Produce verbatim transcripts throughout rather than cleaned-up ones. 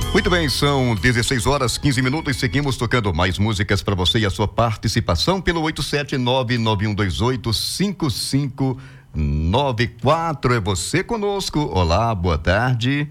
Muito bem, são dezesseis horas, quinze minutos, seguimos tocando mais músicas para você e a sua participação pelo oito sete nove nove um dois oito cinco cinco nove quatro. É você conosco. Olá, boa tarde.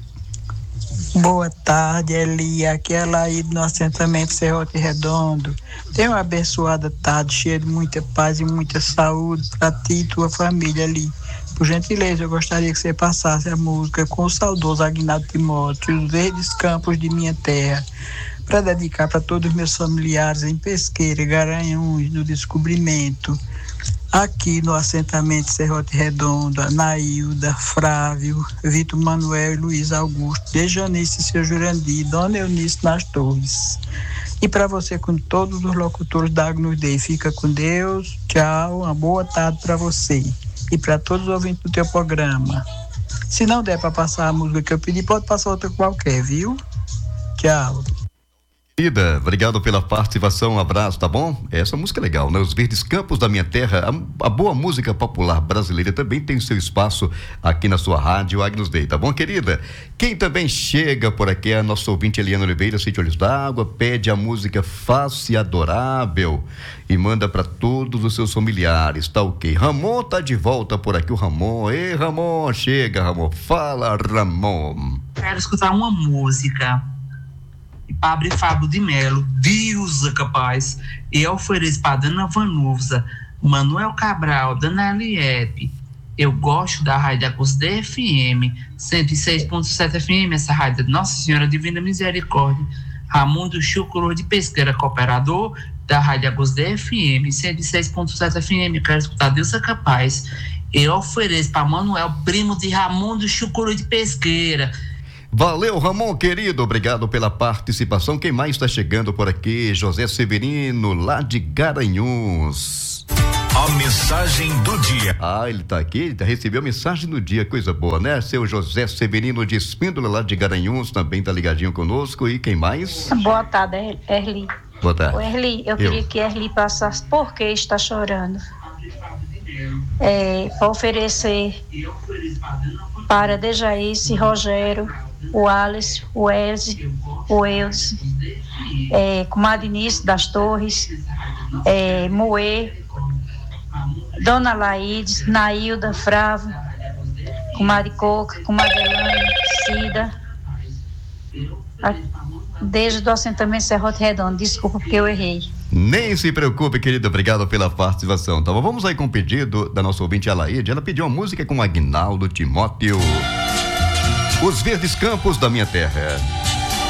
Boa tarde, Eli. Aqui é a Laíde no assentamento Serrote Redondo. Tenha uma abençoada tarde, cheia de muita paz e muita saúde para ti e tua família, ali. Por gentileza, eu gostaria que você passasse a música com o saudoso Aguinaldo Timóteo, Os Verdes Campos de Minha Terra, para dedicar para todos os meus familiares em Pesqueira, Garanhuns, no Descobrimento, aqui no assentamento Serrote Redondo, Anailda, Frávio, Vitor Manuel e Luiz Augusto, Dejanice e seu Jurandir, Dona Eunice nas Torres. E para você, com todos os locutores da Agnus Dei, fica com Deus, tchau, uma boa tarde para você e para todos os ouvintes do teu programa. Se não der para passar a música que eu pedi, pode passar outra qualquer, viu? Tchau. Querida, obrigado pela participação, um abraço, tá bom? Essa música é legal, né? Os Verdes Campos da Minha Terra, a, a boa música popular brasileira também tem seu espaço aqui na sua rádio Agnus Dei, tá bom, querida? Quem também chega por aqui é a nossa ouvinte Eliana Oliveira, Sítio Olhos d'Água, pede a música Face Adorável e manda para todos os seus familiares, tá ok? Ramon tá de volta por aqui, o Ramon. Ei, Ramon, chega, Ramon, fala, Ramon. Quero escutar uma música Padre Fábio de Melo, Deus é capaz, e eu ofereço para Dana Vanusa, Manuel Cabral, Dana Eliette. Eu gosto da rádio Agnus Dei F M, cento e seis ponto sete F M, essa rádio de Nossa Senhora Divina Misericórdia. Ramundo Chucuru de Pesqueira, cooperador da rádio Agnus Dei F M, cento e seis ponto sete F M. Quero escutar Deus é capaz. Eu ofereço para Manuel, primo de Ramundo Chucuru de Pesqueira. Valeu, Ramon, querido, obrigado pela participação. Quem mais está chegando por aqui? José Severino, lá de Garanhuns. A mensagem do dia. Ah, ele está aqui, ele recebeu a mensagem do dia, coisa boa, né? Seu José Severino de Espíndola, lá de Garanhuns, também está ligadinho conosco. E quem mais? Boa tarde, Erli. Boa tarde. Ô, Erli, eu, eu queria que Erli passasse por que está chorando. É, para oferecer para Dejaíce, Rogério, o Alice, o Elze, o Eudes, é, comadre Nice das Torres, é, Moê, Dona Laídes, Nailda, Fravo, comadre Coca, comadre Elane, Cida, a, desde do assentamento Serrote Redondo. Desculpa porque eu errei. Nem se preocupe, querida, obrigado pela participação. Então vamos aí com o pedido da nossa ouvinte Alaide. Ela pediu uma música com Aguinaldo Timóteo, Os Verdes Campos da Minha Terra.